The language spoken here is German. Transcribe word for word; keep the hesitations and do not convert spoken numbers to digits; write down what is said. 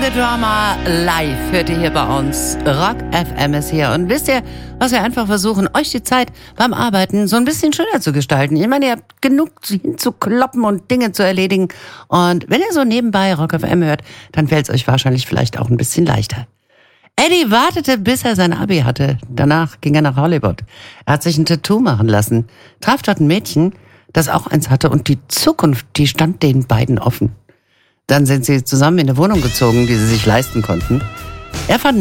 The Drama live hört ihr hier bei uns. Rock F M ist hier. Und wisst ihr, was wir einfach versuchen, euch die Zeit beim Arbeiten so ein bisschen schöner zu gestalten. Ich meine, ihr habt genug hinzukloppen und Dinge zu erledigen. Und wenn ihr so nebenbei Rock F M hört, dann fällt es euch wahrscheinlich vielleicht auch ein bisschen leichter. Eddie wartete, bis er sein Abi hatte. Danach ging er nach Hollywood. Er hat sich ein Tattoo machen lassen, traf dort ein Mädchen, das auch eins hatte. Und die Zukunft, die stand den beiden offen. Dann sind sie zusammen in eine Wohnung gezogen, die sie sich leisten konnten. Er fand